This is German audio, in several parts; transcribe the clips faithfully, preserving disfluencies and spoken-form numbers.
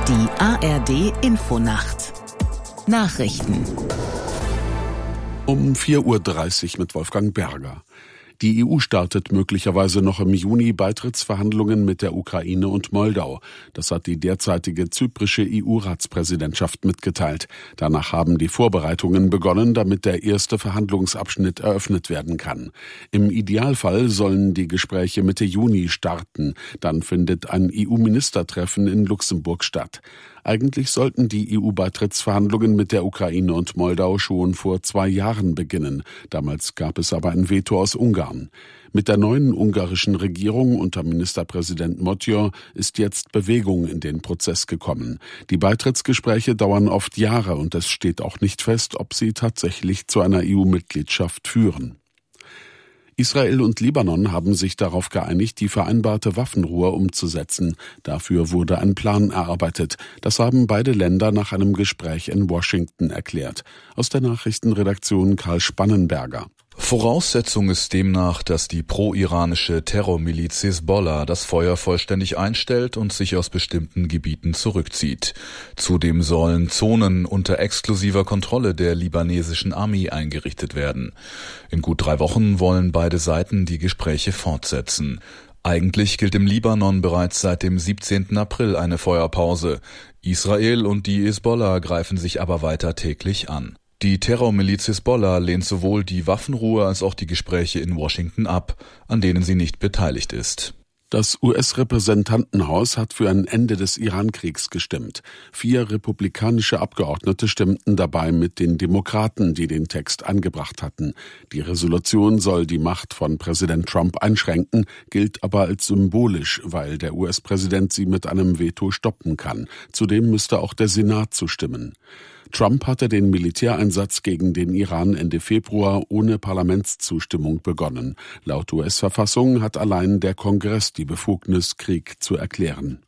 Die A R D-Infonacht. Nachrichten. Um vier Uhr dreißig mit Wolfgang Berger. Die E U startet möglicherweise noch im Juni Beitrittsverhandlungen mit der Ukraine und Moldau. Das hat die derzeitige zyprische E U-Ratspräsidentschaft mitgeteilt. Danach haben die Vorbereitungen begonnen, damit der erste Verhandlungsabschnitt eröffnet werden kann. Im Idealfall sollen die Gespräche Mitte Juni starten. Dann findet ein E U-Ministertreffen in Luxemburg statt. Eigentlich sollten die E U-Beitrittsverhandlungen mit der Ukraine und Moldau schon vor zwei Jahren beginnen. Damals gab es aber ein Veto aus Ungarn. Mit der neuen ungarischen Regierung unter Ministerpräsident Magyar ist jetzt Bewegung in den Prozess gekommen. Die Beitrittsgespräche dauern oft Jahre und es steht auch nicht fest, ob sie tatsächlich zu einer E U-Mitgliedschaft führen. Israel und Libanon haben sich darauf geeinigt, die vereinbarte Waffenruhe umzusetzen. Dafür wurde ein Plan erarbeitet. Das haben beide Länder nach einem Gespräch in Washington erklärt. Aus der Nachrichtenredaktion Karl Spannenberger. Voraussetzung ist demnach, dass die pro-iranische Terrormiliz Hisbollah das Feuer vollständig einstellt und sich aus bestimmten Gebieten zurückzieht. Zudem sollen Zonen unter exklusiver Kontrolle der libanesischen Armee eingerichtet werden. In gut drei Wochen wollen beide Seiten die Gespräche fortsetzen. Eigentlich gilt im Libanon bereits seit dem siebzehnten April eine Feuerpause. Israel und die Hisbollah greifen sich aber weiter täglich an. Die Terrormiliz Hisbollah lehnt sowohl die Waffenruhe als auch die Gespräche in Washington ab, an denen sie nicht beteiligt ist. Das U S-Repräsentantenhaus hat für ein Ende des Iran-Kriegs gestimmt. Vier republikanische Abgeordnete stimmten dabei mit den Demokraten, die den Text eingebracht hatten. Die Resolution soll die Macht von Präsident Trump einschränken, gilt aber als symbolisch, weil der U S-Präsident sie mit einem Veto stoppen kann. Zudem müsste auch der Senat zustimmen. Trump hatte den Militäreinsatz gegen den Iran Ende Februar ohne Parlamentszustimmung begonnen. Laut U S-Verfassung hat allein der Kongress die Befugnis, Krieg zu erklären.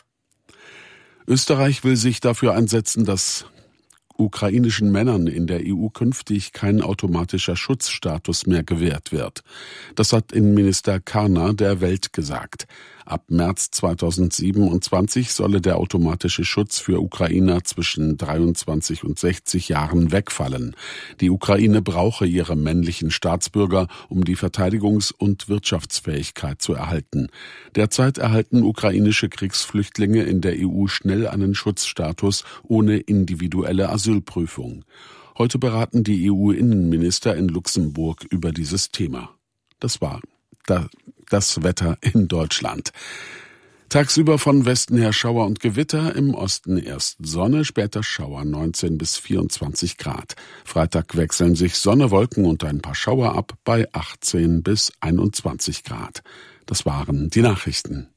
Österreich will sich dafür einsetzen, dass ukrainischen Männern in der E U künftig kein automatischer Schutzstatus mehr gewährt wird. Das hat Innenminister Karner der Welt gesagt. Ab März zweitausendsiebenundzwanzig solle der automatische Schutz für Ukrainer zwischen dreiundzwanzig und sechzig Jahren wegfallen. Die Ukraine brauche ihre männlichen Staatsbürger, um die Verteidigungs- und Wirtschaftsfähigkeit zu erhalten. Derzeit erhalten ukrainische Kriegsflüchtlinge in der E U schnell einen Schutzstatus ohne individuelle Asylprüfung. Heute beraten die E U-Innenminister in Luxemburg über dieses Thema. Das war da das Wetter in Deutschland. Tagsüber von Westen her Schauer und Gewitter, im Osten erst Sonne, später Schauer, neunzehn bis vierundzwanzig Grad. Freitag wechseln sich Sonne, Wolken und ein paar Schauer ab bei achtzehn bis einundzwanzig Grad. Das waren die Nachrichten.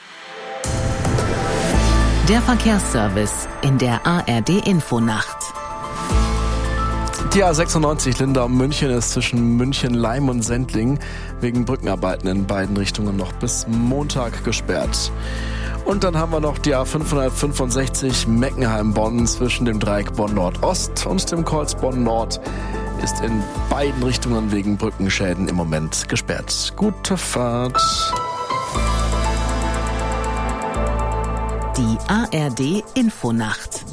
Der Verkehrsservice in der A R D-Infonacht. Die A sechsundneunzig Lindau-München ist zwischen München-Leim und Sendling wegen Brückenarbeiten in beiden Richtungen noch bis Montag gesperrt. Und dann haben wir noch die A fünfhundertfünfundsechzig Meckenheim-Bonn zwischen dem Dreieck Bonn-Nord-Ost und dem Kreuz Bonn-Nord ist in beiden Richtungen wegen Brückenschäden im Moment gesperrt. Gute Fahrt. Die A R D-Infonacht.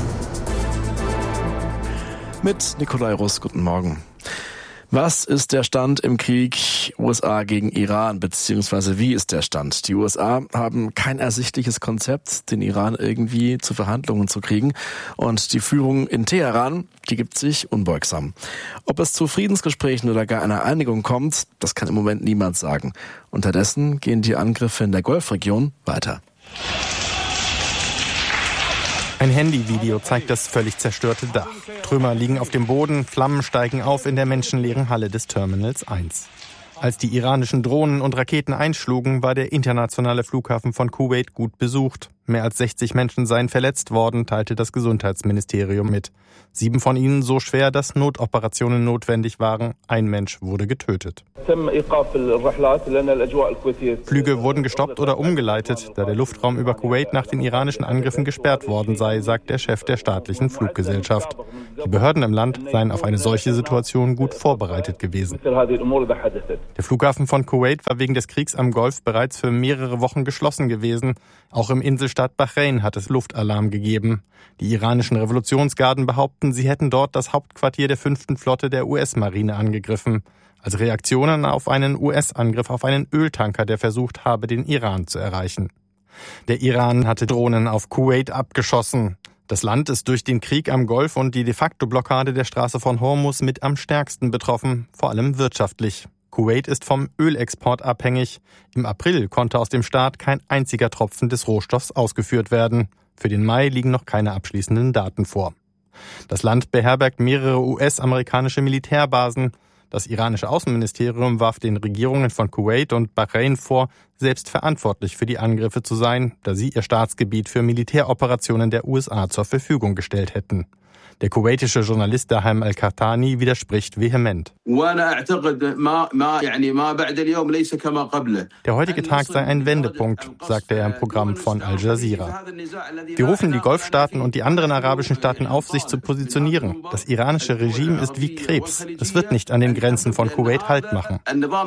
Mit Nikolai Russ, guten Morgen. Was ist der Stand im Krieg U S A gegen Iran, beziehungsweise wie ist der Stand? Die U S A haben kein ersichtliches Konzept, den Iran irgendwie zu Verhandlungen zu kriegen. Und die Führung in Teheran, die gibt sich unbeugsam. Ob es zu Friedensgesprächen oder gar einer Einigung kommt, das kann im Moment niemand sagen. Unterdessen gehen die Angriffe in der Golfregion weiter. Ein Handyvideo zeigt das völlig zerstörte Dach. Trümmer liegen auf dem Boden, Flammen steigen auf in der menschenleeren Halle des Terminals eins. Als die iranischen Drohnen und Raketen einschlugen, war der internationale Flughafen von Kuwait gut besucht. Mehr als sechzig Menschen seien verletzt worden, teilte das Gesundheitsministerium mit. Sieben von ihnen so schwer, dass Notoperationen notwendig waren. Ein Mensch wurde getötet. Flüge wurden gestoppt oder umgeleitet, da der Luftraum über Kuwait nach den iranischen Angriffen gesperrt worden sei, sagt der Chef der staatlichen Fluggesellschaft. Die Behörden im Land seien auf eine solche Situation gut vorbereitet gewesen. Der Flughafen von Kuwait war wegen des Kriegs am Golf bereits für mehrere Wochen geschlossen gewesen. Auch im Inselstaat Staat Bahrain hat es Luftalarm gegeben. Die iranischen Revolutionsgarden behaupten, sie hätten dort das Hauptquartier der fünften Flotte der U S-Marine angegriffen, als Reaktionen auf einen U S-Angriff auf einen Öltanker, der versucht habe, den Iran zu erreichen. Der Iran hatte Drohnen auf Kuwait abgeschossen. Das Land ist durch den Krieg am Golf und die de facto Blockade der Straße von Hormuz mit am stärksten betroffen, vor allem wirtschaftlich. Kuwait ist vom Ölexport abhängig. Im April konnte aus dem Staat kein einziger Tropfen des Rohstoffs ausgeführt werden. Für den Mai liegen noch keine abschließenden Daten vor. Das Land beherbergt mehrere U S-amerikanische Militärbasen. Das iranische Außenministerium warf den Regierungen von Kuwait und Bahrain vor, selbst verantwortlich für die Angriffe zu sein, da sie ihr Staatsgebiet für Militäroperationen der U S A zur Verfügung gestellt hätten. Der kuwaitische Journalist Dahem Al-Qahtani widerspricht vehement. Der heutige Tag sei ein Wendepunkt, sagte er im Programm von Al Jazeera. Wir rufen die Golfstaaten und die anderen arabischen Staaten auf, sich zu positionieren. Das iranische Regime ist wie Krebs. Es wird nicht an den Grenzen von Kuwait Halt machen.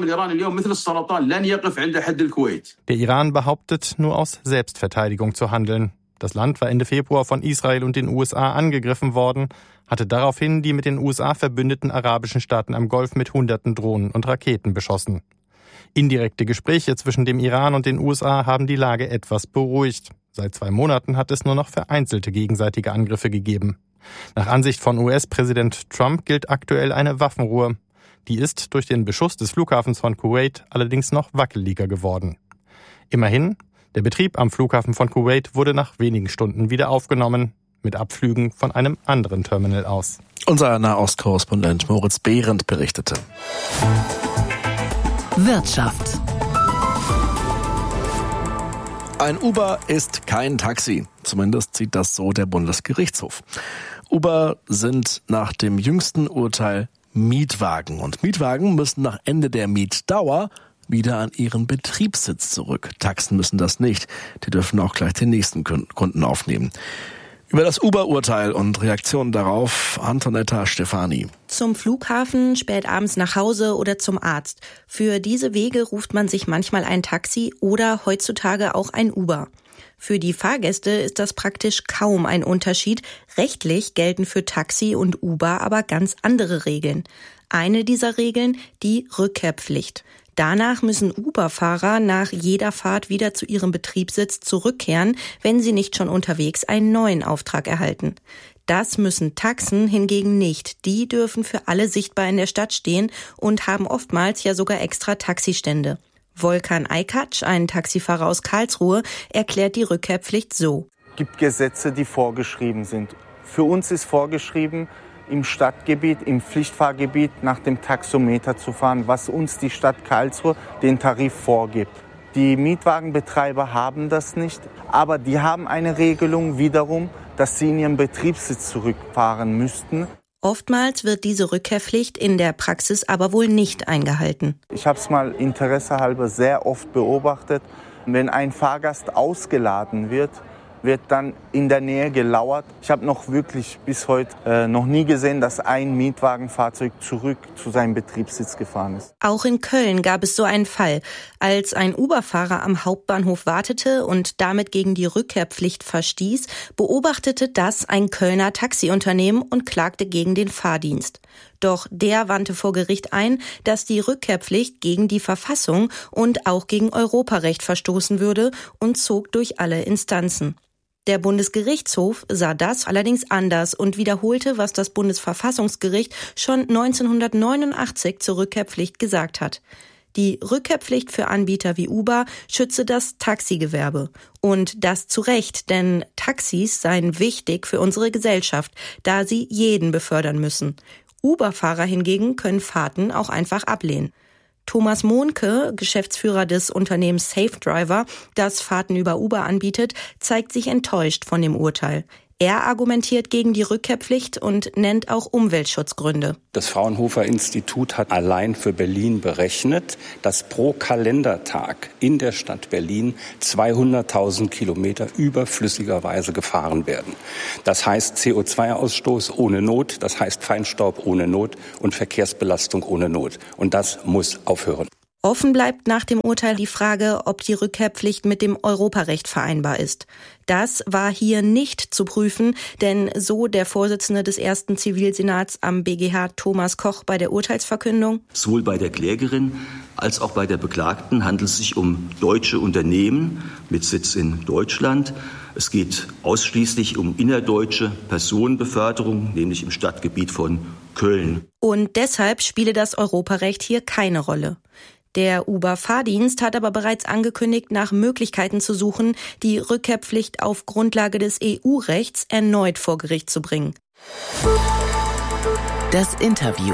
Der Iran behauptet, nur aus Selbstverteidigung zu handeln. Das Land war Ende Februar von Israel und den U S A angegriffen worden, hatte daraufhin die mit den U S A verbündeten arabischen Staaten am Golf mit hunderten Drohnen und Raketen beschossen. Indirekte Gespräche zwischen dem Iran und den U S A haben die Lage etwas beruhigt. Seit zwei Monaten hat es nur noch vereinzelte gegenseitige Angriffe gegeben. Nach Ansicht von U S-Präsident Trump gilt aktuell eine Waffenruhe. Die ist durch den Beschuss des Flughafens von Kuwait allerdings noch wackeliger geworden. Immerhin, der Betrieb am Flughafen von Kuwait wurde nach wenigen Stunden wieder aufgenommen, mit Abflügen von einem anderen Terminal aus. Unser Nahostkorrespondent Moritz Behrendt berichtete. Wirtschaft. Ein Uber ist kein Taxi. Zumindest sieht das so der Bundesgerichtshof. Uber sind nach dem jüngsten Urteil Mietwagen. Und Mietwagen müssen nach Ende der Mietdauer wieder an ihren Betriebssitz zurück. Taxen müssen das nicht. Die dürfen auch gleich den nächsten Kunden aufnehmen. Über das Uber-Urteil und Reaktionen darauf Antonetta Stefani. Zum Flughafen, spät abends nach Hause oder zum Arzt. Für diese Wege ruft man sich manchmal ein Taxi oder heutzutage auch ein Uber. Für die Fahrgäste ist das praktisch kaum ein Unterschied. Rechtlich gelten für Taxi und Uber aber ganz andere Regeln. Eine dieser Regeln, die Rückkehrpflicht. Danach müssen Uber-Fahrer nach jeder Fahrt wieder zu ihrem Betriebssitz zurückkehren, wenn sie nicht schon unterwegs einen neuen Auftrag erhalten. Das müssen Taxen hingegen nicht. Die dürfen für alle sichtbar in der Stadt stehen und haben oftmals ja sogar extra Taxistände. Volkan Aykac, ein Taxifahrer aus Karlsruhe, erklärt die Rückkehrpflicht so. Es gibt Gesetze, die vorgeschrieben sind. Für uns ist vorgeschrieben, im Stadtgebiet, im Pflichtfahrgebiet nach dem Taxometer zu fahren, was uns die Stadt Karlsruhe den Tarif vorgibt. Die Mietwagenbetreiber haben das nicht, aber die haben eine Regelung wiederum, dass sie in ihren Betriebssitz zurückfahren müssten. Oftmals wird diese Rückkehrpflicht in der Praxis aber wohl nicht eingehalten. Ich habe es mal interessehalber sehr oft beobachtet. Wenn ein Fahrgast ausgeladen wird, wird dann in der Nähe gelauert. Ich habe noch wirklich bis heute äh, noch nie gesehen, dass ein Mietwagenfahrzeug zurück zu seinem Betriebssitz gefahren ist. Auch in Köln gab es so einen Fall. Als ein Uber-Fahrer am Hauptbahnhof wartete und damit gegen die Rückkehrpflicht verstieß, beobachtete das ein Kölner Taxiunternehmen und klagte gegen den Fahrdienst. Doch der wandte vor Gericht ein, dass die Rückkehrpflicht gegen die Verfassung und auch gegen Europarecht verstoßen würde und zog durch alle Instanzen. Der Bundesgerichtshof sah das allerdings anders und wiederholte, was das Bundesverfassungsgericht schon neunzehnhundertneunundachtzig zur Rückkehrpflicht gesagt hat. Die Rückkehrpflicht für Anbieter wie Uber schütze das Taxigewerbe. Und das zu Recht, denn Taxis seien wichtig für unsere Gesellschaft, da sie jeden befördern müssen. Uber-Fahrer hingegen können Fahrten auch einfach ablehnen. Thomas Mohnke, Geschäftsführer des Unternehmens Safe Driver, das Fahrten über Uber anbietet, zeigt sich enttäuscht von dem Urteil. Er argumentiert gegen die Rückkehrpflicht und nennt auch Umweltschutzgründe. Das Fraunhofer Institut hat allein für Berlin berechnet, dass pro Kalendertag in der Stadt Berlin zweihunderttausend Kilometer überflüssigerweise gefahren werden. Das heißt C O zwei Ausstoß ohne Not, das heißt Feinstaub ohne Not und Verkehrsbelastung ohne Not. Und das muss aufhören. Offen bleibt nach dem Urteil die Frage, ob die Rückkehrpflicht mit dem Europarecht vereinbar ist. Das war hier nicht zu prüfen, denn so der Vorsitzende des ersten Zivilsenats am B G H Thomas Koch bei der Urteilsverkündung. Sowohl bei der Klägerin als auch bei der Beklagten handelt es sich um deutsche Unternehmen mit Sitz in Deutschland. Es geht ausschließlich um innerdeutsche Personenbeförderung, nämlich im Stadtgebiet von Köln. Und deshalb spiele das Europarecht hier keine Rolle. Der Uber-Fahrdienst hat aber bereits angekündigt, nach Möglichkeiten zu suchen, die Rückkehrpflicht auf Grundlage des E U-Rechts erneut vor Gericht zu bringen. Das Interview.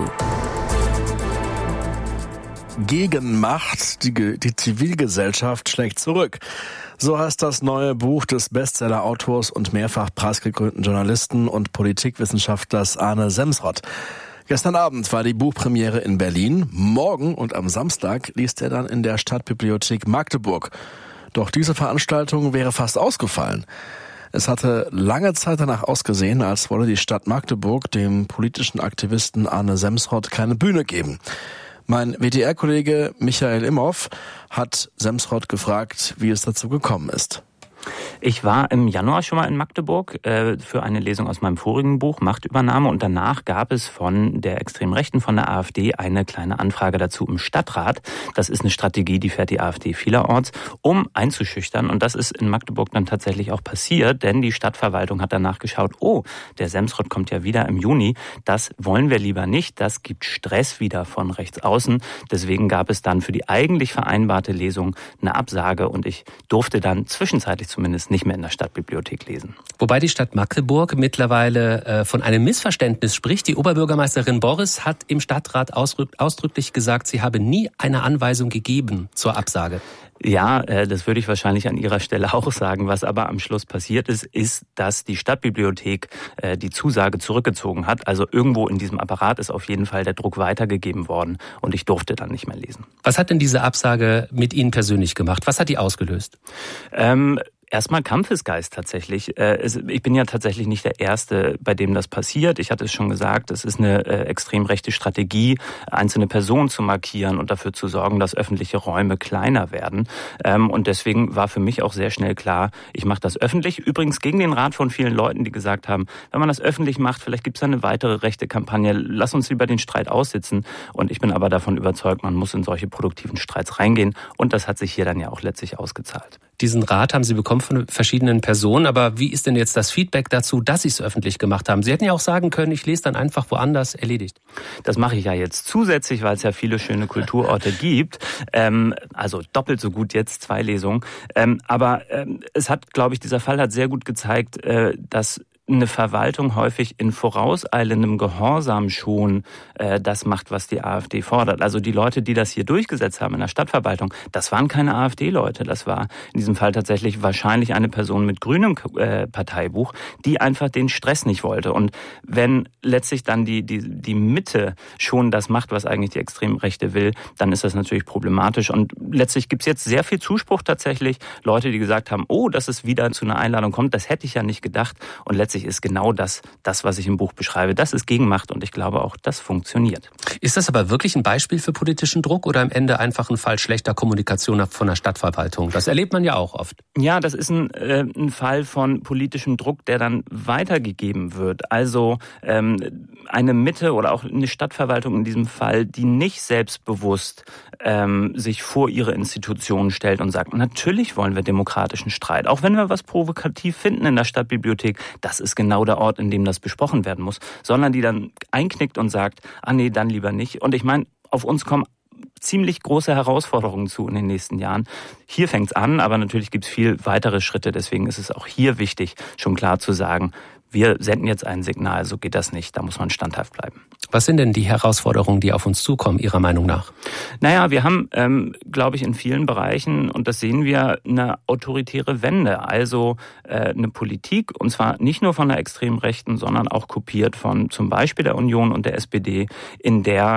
Gegenmacht, die, die Zivilgesellschaft schlägt zurück. So heißt das neue Buch des Bestseller-Autors und mehrfach preisgekrönten Journalisten und Politikwissenschaftlers Arne Semsrott. Gestern Abend war die Buchpremiere in Berlin. Morgen und am Samstag liest er dann in der Stadtbibliothek Magdeburg. Doch diese Veranstaltung wäre fast ausgefallen. Es hatte lange Zeit danach ausgesehen, als wolle die Stadt Magdeburg dem politischen Aktivisten Arne Semsrott keine Bühne geben. Mein W D R-Kollege Michael Imhoff hat Semsrott gefragt, wie es dazu gekommen ist. Ich war im Januar schon mal in Magdeburg äh, für eine Lesung aus meinem vorigen Buch Machtübernahme und danach gab es von der extremen Rechten, von der AfD, eine kleine Anfrage dazu im Stadtrat. Das ist eine Strategie, die fährt die AfD vielerorts, um einzuschüchtern, und das ist in Magdeburg dann tatsächlich auch passiert, denn die Stadtverwaltung hat danach geschaut, oh, der Semsrott kommt ja wieder im Juni, das wollen wir lieber nicht, das gibt Stress wieder von rechts außen, deswegen gab es dann für die eigentlich vereinbarte Lesung eine Absage und ich durfte dann zwischenzeitlich zumindest nicht mehr in der Stadtbibliothek lesen. Wobei die Stadt Magdeburg mittlerweile äh, von einem Missverständnis spricht. Die Oberbürgermeisterin Boris hat im Stadtrat ausdrück- ausdrücklich gesagt, sie habe nie eine Anweisung gegeben zur Absage. Ja, äh, das würde ich wahrscheinlich an Ihrer Stelle auch sagen. Was aber am Schluss passiert ist, ist, dass die Stadtbibliothek äh, die Zusage zurückgezogen hat. Also irgendwo in diesem Apparat ist auf jeden Fall der Druck weitergegeben worden und ich durfte dann nicht mehr lesen. Was hat denn diese Absage mit Ihnen persönlich gemacht? Was hat die ausgelöst? Ähm, Erstmal Kampfesgeist tatsächlich. Ich bin ja tatsächlich nicht der Erste, bei dem das passiert. Ich hatte es schon gesagt, es ist eine extrem rechte Strategie, einzelne Personen zu markieren und dafür zu sorgen, dass öffentliche Räume kleiner werden. Und deswegen war für mich auch sehr schnell klar, ich mache das öffentlich. Übrigens gegen den Rat von vielen Leuten, die gesagt haben, wenn man das öffentlich macht, vielleicht gibt es eine weitere rechte Kampagne. Lass uns lieber den Streit aussitzen. Und ich bin aber davon überzeugt, man muss in solche produktiven Streits reingehen. Und das hat sich hier dann ja auch letztlich ausgezahlt. Diesen Rat haben Sie bekommen von verschiedenen Personen, aber wie ist denn jetzt das Feedback dazu, dass Sie es öffentlich gemacht haben? Sie hätten ja auch sagen können, ich lese dann einfach woanders, erledigt. Das mache ich ja jetzt zusätzlich, weil es ja viele schöne Kulturorte gibt. Ähm, also doppelt so gut jetzt, zwei Lesungen. Ähm, aber ähm, es hat, glaube ich, dieser Fall hat sehr gut gezeigt, äh, dass eine Verwaltung häufig in vorauseilendem Gehorsam schon äh, das macht, was die AfD fordert. Also die Leute, die das hier durchgesetzt haben in der Stadtverwaltung, das waren keine AfD-Leute. Das war in diesem Fall tatsächlich wahrscheinlich eine Person mit grünem äh, Parteibuch, die einfach den Stress nicht wollte. Und wenn letztlich dann die, die, die Mitte schon das macht, was eigentlich die Extremrechte will, dann ist das natürlich problematisch. Und letztlich gibt es jetzt sehr viel Zuspruch tatsächlich. Leute, die gesagt haben, oh, dass es wieder zu einer Einladung kommt, das hätte ich ja nicht gedacht. Und letztlich ist genau das, das, was ich im Buch beschreibe. Das ist Gegenmacht und ich glaube auch, das funktioniert. Ist das aber wirklich ein Beispiel für politischen Druck oder am Ende einfach ein Fall schlechter Kommunikation von der Stadtverwaltung? Das erlebt man ja auch oft. Ja, das ist ein, äh, ein Fall von politischem Druck, der dann weitergegeben wird. Also ähm, eine Mitte oder auch eine Stadtverwaltung in diesem Fall, die nicht selbstbewusst ähm, sich vor ihre Institutionen stellt und sagt, natürlich wollen wir demokratischen Streit, auch wenn wir was provokativ finden in der Stadtbibliothek, das ist genau der Ort, in dem das besprochen werden muss, sondern die dann einknickt und sagt, ah nee, dann lieber nicht. Und ich meine, auf uns kommen ziemlich große Herausforderungen zu in den nächsten Jahren. Hier fängt's an, aber natürlich gibt's viel weitere Schritte. Deswegen ist es auch hier wichtig, schon klar zu sagen, wir senden jetzt ein Signal, so geht das nicht, da muss man standhaft bleiben. Was sind denn die Herausforderungen, die auf uns zukommen, Ihrer Meinung nach? Naja, wir haben, ähm, glaube ich, in vielen Bereichen, und das sehen wir, eine autoritäre Wende. Also äh, eine Politik, und zwar nicht nur von der extremen Rechten, sondern auch kopiert von zum Beispiel der Union und der S P D, in der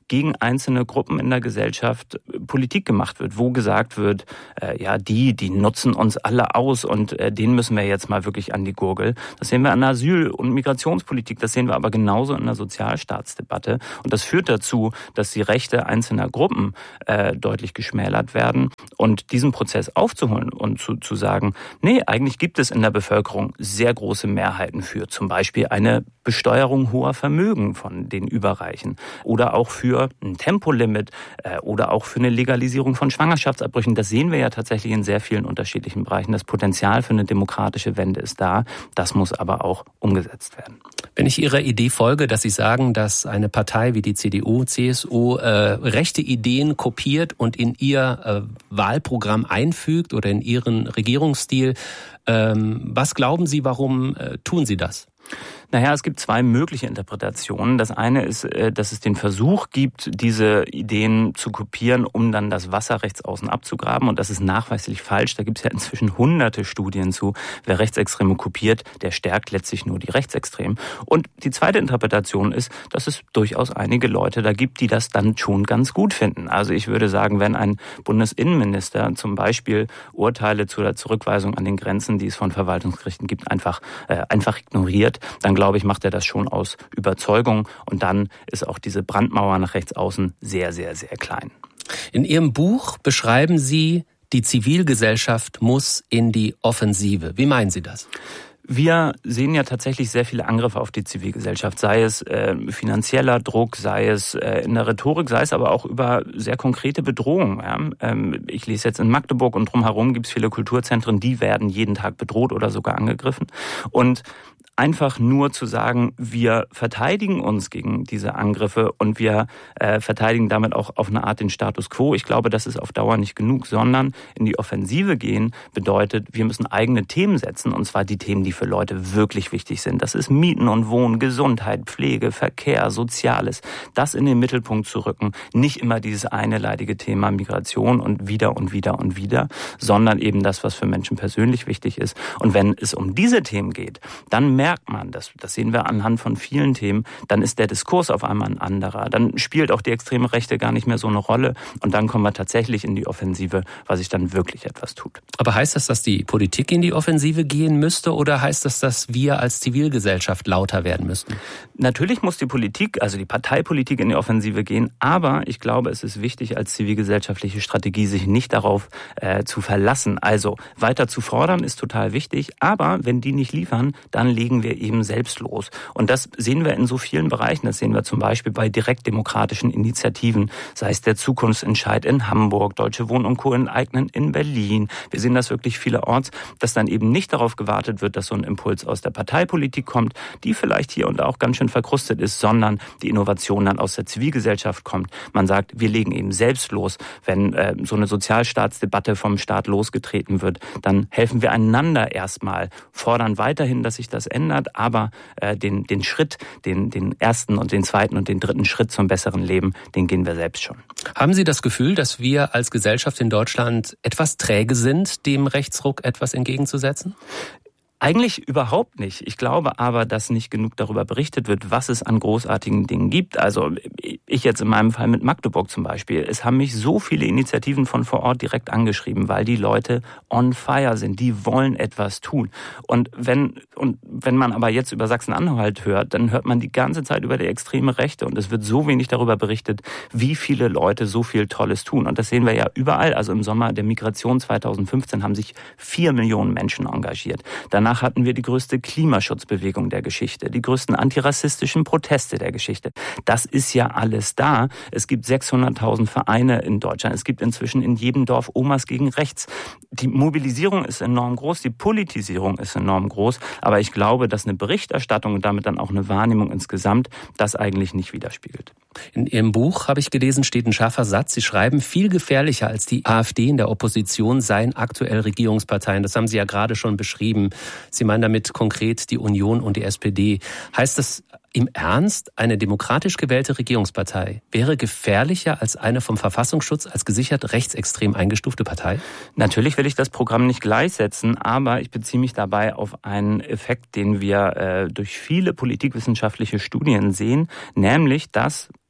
gegen einzelne Gruppen in der Gesellschaft Politik gemacht wird, wo gesagt wird, äh, ja, die, die nutzen uns alle aus und äh, denen müssen wir jetzt mal wirklich an die Gurgel. Das sehen wir an der Asyl- und Migrationspolitik, das sehen wir aber genauso in der Sozialstaatsdebatte. Und das führt dazu, dass die Rechte einzelner Gruppen äh, deutlich geschmälert werden. Und diesen Prozess aufzuholen und zu, zu sagen, nee, eigentlich gibt es in der Bevölkerung sehr große Mehrheiten für zum Beispiel eine Besteuerung hoher Vermögen von den Überreichen oder auch für ein Tempolimit äh, oder auch für eine Legalisierung von Schwangerschaftsabbrüchen. Das sehen wir ja tatsächlich in sehr vielen unterschiedlichen Bereichen. Das Potenzial für eine demokratische Wende ist da. Das muss aber auch umgesetzt werden. Wenn ich Ihrer Idee folge, dass Sie sagen, dass eine Partei wie die C D U, C S U äh, rechte Ideen kopiert und in ihr äh, Wahlprogramm einfügt oder in ihren Regierungsstil, ähm, was glauben Sie, warum äh, tun Sie das? Naja, es gibt zwei mögliche Interpretationen. Das eine ist, dass es den Versuch gibt, diese Ideen zu kopieren, um dann das Wasser rechts außen abzugraben. Und das ist nachweislich falsch. Da gibt es ja inzwischen hunderte Studien zu. Wer Rechtsextreme kopiert, der stärkt letztlich nur die Rechtsextremen. Und die zweite Interpretation ist, dass es durchaus einige Leute da gibt, die das dann schon ganz gut finden. Also ich würde sagen, wenn ein Bundesinnenminister zum Beispiel Urteile zur Zurückweisung an den Grenzen, die es von Verwaltungsgerichten gibt, einfach, äh, einfach ignoriert, dann glaube ich, macht er das schon aus Überzeugung. Und dann ist auch diese Brandmauer nach rechts außen sehr, sehr, sehr klein. In Ihrem Buch beschreiben Sie, die Zivilgesellschaft muss in die Offensive. Wie meinen Sie das? Wir sehen ja tatsächlich sehr viele Angriffe auf die Zivilgesellschaft, sei es äh, finanzieller Druck, sei es äh, in der Rhetorik, sei es aber auch über sehr konkrete Bedrohungen. Ja? Ähm, ich lese jetzt in Magdeburg und drumherum gibt es viele Kulturzentren, die werden jeden Tag bedroht oder sogar angegriffen. Und einfach nur zu sagen, wir verteidigen uns gegen diese Angriffe und wir äh, verteidigen damit auch auf eine Art den Status quo. Ich glaube, das ist auf Dauer nicht genug, sondern in die Offensive gehen bedeutet, wir müssen eigene Themen setzen, und zwar die Themen, die für Leute wirklich wichtig sind. Das ist Mieten und Wohnen, Gesundheit, Pflege, Verkehr, Soziales. Das in den Mittelpunkt zu rücken. Nicht immer dieses eine leidige Thema Migration und wieder und wieder und wieder, sondern eben das, was für Menschen persönlich wichtig ist. Und wenn es um diese Themen geht, dann merkt man, das, das sehen wir anhand von vielen Themen, dann ist der Diskurs auf einmal ein anderer. Dann spielt auch die extreme Rechte gar nicht mehr so eine Rolle und dann kommen wir tatsächlich in die Offensive, was sich dann wirklich etwas tut. Aber heißt das, dass die Politik in die Offensive gehen müsste oder heißt das, dass wir als Zivilgesellschaft lauter werden müssten? Natürlich muss die Politik, also die Parteipolitik in die Offensive gehen, aber ich glaube, es ist wichtig, als zivilgesellschaftliche Strategie sich nicht darauf äh, zu verlassen. Also weiter zu fordern ist total wichtig, aber wenn die nicht liefern, dann legen wir eben selbst los. Und das sehen wir in so vielen Bereichen. Das sehen wir zum Beispiel bei direktdemokratischen Initiativen, sei es der Zukunftsentscheid in Hamburg, Deutsche Wohnen und Co. enteignen in Berlin. Wir sehen das wirklich vielerorts, dass dann eben nicht darauf gewartet wird, dass so ein Impuls aus der Parteipolitik kommt, die vielleicht hier und da auch ganz schön verkrustet ist, sondern die Innovation dann aus der Zivilgesellschaft kommt. Man sagt, wir legen eben selbst los. Wenn äh, so eine Sozialstaatsdebatte vom Staat losgetreten wird, dann helfen wir einander erstmal, fordern weiterhin, dass sich das ändert, aber äh, den, den Schritt, den, den ersten und den zweiten und den dritten Schritt zum besseren Leben, den gehen wir selbst schon. Haben Sie das Gefühl, dass wir als Gesellschaft in Deutschland etwas träge sind, dem Rechtsruck etwas entgegenzusetzen? Eigentlich überhaupt nicht. Ich glaube aber, dass nicht genug darüber berichtet wird, was es an großartigen Dingen gibt. Also ich jetzt in meinem Fall mit Magdeburg zum Beispiel. Es haben mich so viele Initiativen von vor Ort direkt angeschrieben, weil die Leute on fire sind. Die wollen etwas tun. Und wenn, und wenn man aber jetzt über Sachsen-Anhalt hört, dann hört man die ganze Zeit über die extreme Rechte. Und es wird so wenig darüber berichtet, wie viele Leute so viel Tolles tun. Und das sehen wir ja überall. Also im Sommer der Migration zweitausendfünfzehn haben sich vier Millionen Menschen engagiert. Danach Danach hatten wir die größte Klimaschutzbewegung der Geschichte, die größten antirassistischen Proteste der Geschichte. Das ist ja alles da. Es gibt sechshunderttausend Vereine in Deutschland. Es gibt inzwischen in jedem Dorf Omas gegen Rechts. Die Mobilisierung ist enorm groß, die Politisierung ist enorm groß. Aber ich glaube, dass eine Berichterstattung und damit dann auch eine Wahrnehmung insgesamt das eigentlich nicht widerspiegelt. In Ihrem Buch, habe ich gelesen, steht ein scharfer Satz. Sie schreiben, viel gefährlicher als die AfD in der Opposition seien aktuell Regierungsparteien. Das haben Sie ja gerade schon beschrieben. Sie meinen damit konkret die Union und die S P D. Heißt das im Ernst, eine demokratisch gewählte Regierungspartei wäre gefährlicher als eine vom Verfassungsschutz als gesichert rechtsextrem eingestufte Partei? Natürlich will ich das Programm nicht gleichsetzen, aber ich beziehe mich dabei auf einen Effekt, den wir äh, durch viele politikwissenschaftliche Studien sehen, nämlich dass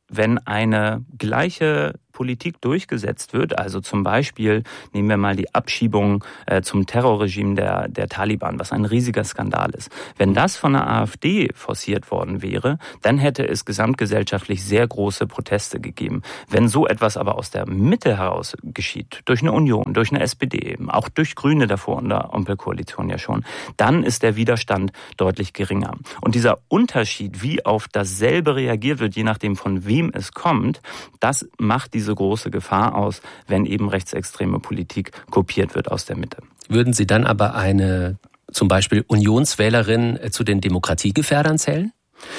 wenn eine gleiche Politik durchgesetzt wird, also zum Beispiel nehmen wir mal die Abschiebung äh, zum Terrorregime der, der Taliban, was ein riesiger Skandal ist. Wenn das von der AfD forciert worden wäre, dann hätte es gesamtgesellschaftlich sehr große Proteste gegeben. Wenn so etwas aber aus der Mitte heraus geschieht, durch eine Union, durch eine S P D, auch durch Grüne davor in der Ampelkoalition ja schon, dann ist der Widerstand deutlich geringer. Und dieser Unterschied, wie auf dasselbe reagiert wird, je nachdem von wem es kommt, das macht diese große Gefahr aus, wenn eben rechtsextreme Politik kopiert wird aus der Mitte. Würden Sie dann aber eine zum Beispiel Unionswählerin zu den Demokratiegefährdern zählen?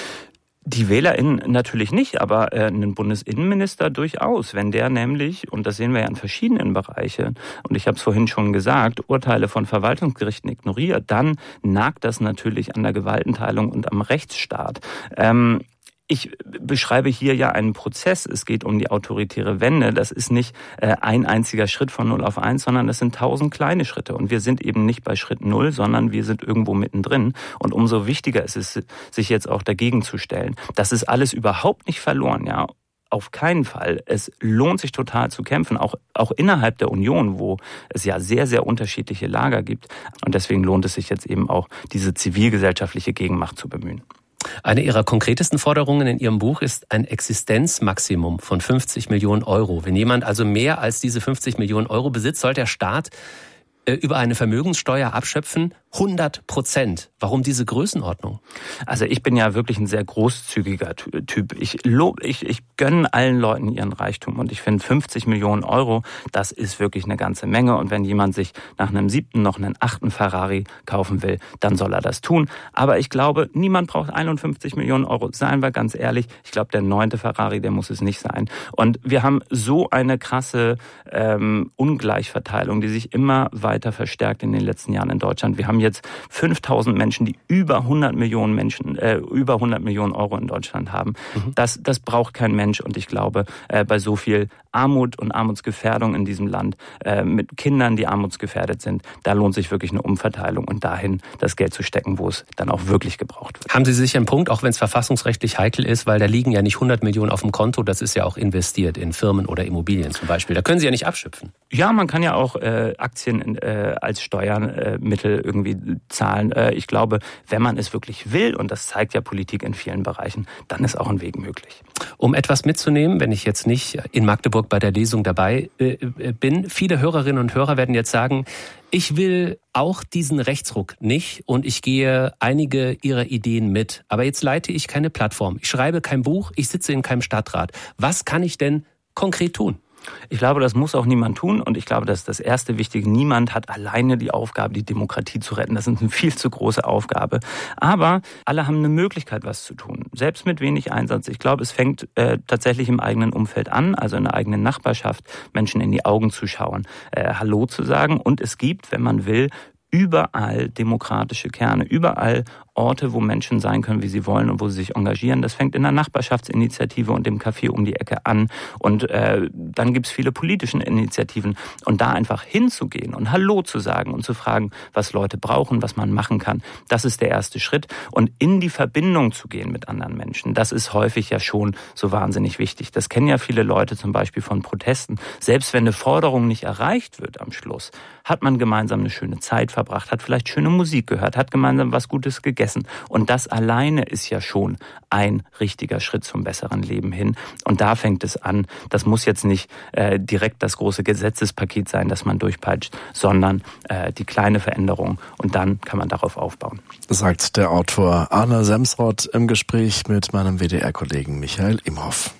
Die WählerInnen natürlich nicht, aber äh, einen Bundesinnenminister durchaus. Wenn der nämlich, und das sehen wir ja in verschiedenen Bereichen, und ich habe es vorhin schon gesagt, Urteile von Verwaltungsgerichten ignoriert, dann nagt das natürlich an der Gewaltenteilung und am Rechtsstaat. Ähm, Ich beschreibe hier ja einen Prozess. Es geht um die autoritäre Wende. Das ist nicht äh, ein einziger Schritt von null auf eins, sondern das sind tausend kleine Schritte. Und wir sind eben nicht bei Schritt null, sondern wir sind irgendwo mittendrin. Und umso wichtiger ist es, sich jetzt auch dagegen zu stellen. Das ist alles überhaupt nicht verloren, ja. Auf keinen Fall. Es lohnt sich total zu kämpfen, auch, auch innerhalb der Union, wo es ja sehr, sehr unterschiedliche Lager gibt. Und deswegen lohnt es sich jetzt eben auch, diese zivilgesellschaftliche Gegenmacht zu bemühen. Eine Ihrer konkretesten Forderungen in Ihrem Buch ist ein Existenzmaximum von fünfzig Millionen Euro. Wenn jemand also mehr als diese fünfzig Millionen Euro besitzt, soll der Staat äh, über eine Vermögenssteuer abschöpfen. hundert Prozent. Warum diese Größenordnung? Also ich bin ja wirklich ein sehr großzügiger Typ. Ich lob, ich, ich gönne allen Leuten ihren Reichtum und ich finde fünfzig Millionen Euro, das ist wirklich eine ganze Menge. Und wenn jemand sich nach einem siebten noch einen achten Ferrari kaufen will, dann soll er das tun. Aber ich glaube, niemand braucht einundfünfzig Millionen Euro. Seien wir ganz ehrlich, ich glaube, der neunte Ferrari, der muss es nicht sein. Und wir haben so eine krasse ähm, Ungleichverteilung, die sich immer weiter verstärkt in den letzten Jahren in Deutschland. Wir haben jetzt fünftausend Menschen, die über hundert Millionen Menschen, äh, über hundert Millionen Euro in Deutschland haben. Mhm. Das, das braucht kein Mensch. Und ich glaube, äh, bei so viel Armut und Armutsgefährdung in diesem Land, äh, mit Kindern, die armutsgefährdet sind, da lohnt sich wirklich eine Umverteilung und dahin das Geld zu stecken, wo es dann auch wirklich gebraucht wird. Haben Sie sicher einen Punkt, auch wenn es verfassungsrechtlich heikel ist, weil da liegen ja nicht hundert Millionen auf dem Konto, das ist ja auch investiert in Firmen oder Immobilien zum Beispiel. Da können Sie ja nicht abschöpfen. Ja, man kann ja auch äh, Aktien äh, als Steuermittel äh, irgendwie zahlen. Äh, ich glaube, wenn man es wirklich will, und das zeigt ja Politik in vielen Bereichen, dann ist auch ein Weg möglich. Um etwas mitzunehmen, wenn ich jetzt nicht in Magdeburg bei der Lesung dabei äh, bin, viele Hörerinnen und Hörer werden jetzt sagen, ich will auch diesen Rechtsruck nicht und ich gehe einige Ihrer Ideen mit. Aber jetzt leite ich keine Plattform, ich schreibe kein Buch, ich sitze in keinem Stadtrat. Was kann ich denn konkret tun? Ich glaube, das muss auch niemand tun und ich glaube, das ist das erste Wichtige. Niemand hat alleine die Aufgabe, die Demokratie zu retten. Das ist eine viel zu große Aufgabe. Aber alle haben eine Möglichkeit, was zu tun. Selbst mit wenig Einsatz. Ich glaube, es fängt äh, tatsächlich im eigenen Umfeld an, also in der eigenen Nachbarschaft, Menschen in die Augen zu schauen, äh, Hallo zu sagen. Und es gibt, wenn man will, überall demokratische Kerne, überall Orte, wo Menschen sein können, wie sie wollen und wo sie sich engagieren. Das fängt in der Nachbarschaftsinitiative und dem Café um die Ecke an. Und äh, dann gibt's viele politische Initiativen. Und da einfach hinzugehen und Hallo zu sagen und zu fragen, was Leute brauchen, was man machen kann, das ist der erste Schritt. Und in die Verbindung zu gehen mit anderen Menschen, das ist häufig ja schon so wahnsinnig wichtig. Das kennen ja viele Leute zum Beispiel von Protesten. Selbst wenn eine Forderung nicht erreicht wird am Schluss, hat man gemeinsam eine schöne Zeit verbracht, hat vielleicht schöne Musik gehört, hat gemeinsam was Gutes gegessen. Und das alleine ist ja schon ein richtiger Schritt zum besseren Leben hin. Und da fängt es an. Das muss jetzt nicht äh, direkt das große Gesetzespaket sein, das man durchpeitscht, sondern äh, die kleine Veränderung. Und dann kann man darauf aufbauen. Sagt der Autor Arne Semsrott im Gespräch mit meinem W D R-Kollegen Michael Imhoff.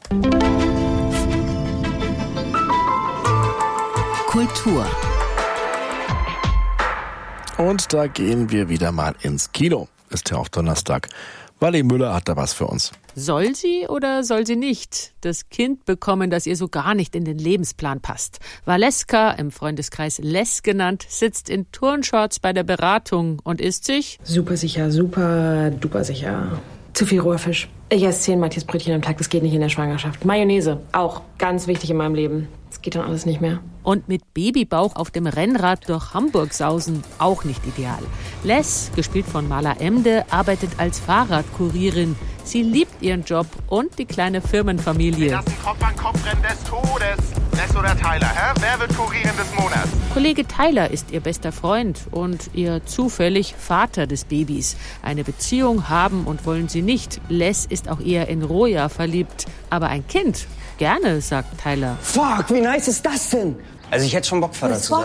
Kultur. Und da gehen wir wieder mal ins Kino. Ist ja auch Donnerstag. Wally Müller hat da was für uns. Soll sie oder soll sie nicht das Kind bekommen, das ihr so gar nicht in den Lebensplan passt? Valeska, im Freundeskreis Les genannt, sitzt in Turnshorts bei der Beratung und isst sich super sicher, super duper sicher. Zu viel roher Fisch. Ich esse zehn Matjesbrötchen am Tag, das geht nicht in der Schwangerschaft. Mayonnaise, auch ganz wichtig in meinem Leben. Das geht dann alles nicht mehr. Und mit Babybauch auf dem Rennrad durch Hamburg sausen, auch nicht ideal. Les, gespielt von Mala Emde, arbeitet als Fahrradkurierin. Sie liebt ihren Job und die kleine Firmenfamilie. Das ist ein Kopf-an-Kopf-Rennen des Todes. Les oder Tyler, hä? Wer wird Kurierin des Monats? Kollege Tyler ist ihr bester Freund und ihr zufällig Vater des Babys. Eine Beziehung haben und wollen sie nicht. Les ist auch eher in Roja verliebt. Aber ein Kind, gerne, sagt Tyler. Fuck, wie nice ist das denn? Also ich hätte schon Bock, Vater zu sein.